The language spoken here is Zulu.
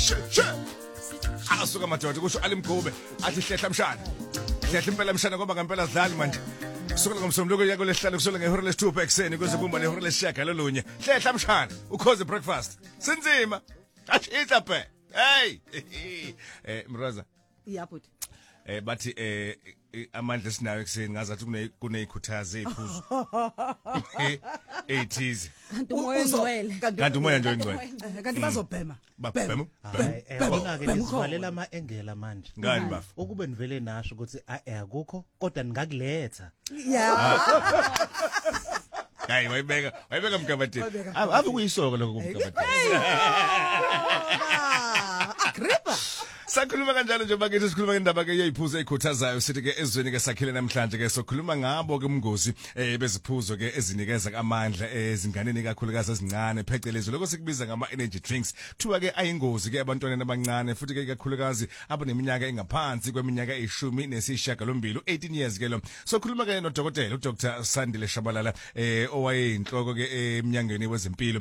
she asuka madoda kusho alimgube athi hlehla mshana hlehla impela mshana ngoba ngempela dlali manje kusukela ngomsombuluko yako lesihlanu kusukela ngehora lesi-2 ekuseni kuze kumba nehora lesishagalolunye hlehla mshana ukhoze breakfast sinzima ashisa phe hey mraza iyaphuthi bathi amandla sinayo ekseni ngazathi kuneyikhuthaza eziphuzo ethize kanti umoya ongcwele kanti umoya nje ongcwele kanti bazobhema babhema Yabona-ke nisivalela ama-engela manje ngani bafu ukube nivele nasho ukuthi akukho kodwa ningakuletha hayi wayibeka mkabatini ave kuyisoko lokho kumkabatini Agrippa sakhuluma kanjalo nje bakithi sikhuluma ngendaba ke yeyiphuzo ezikhuthazayo sithi ke ezweni ke sakhile namhlanje ke sokhuluma ngabo ke umngozi beziphuzo ke ezinikeza amandla ezinganeni kakhulukazi ezincane phecelezi lokho sikubiza ngama energy drinks kuthiwa ke ayingozi ke abantwana abancane futhi ke kakhulukazi abaneminyaka engaphansi kweminyaka 18 years ke lo sokhuluma ke nodokotela uDr Sandile Shabalala owayeyinhloko ke eminyangweni wezempilo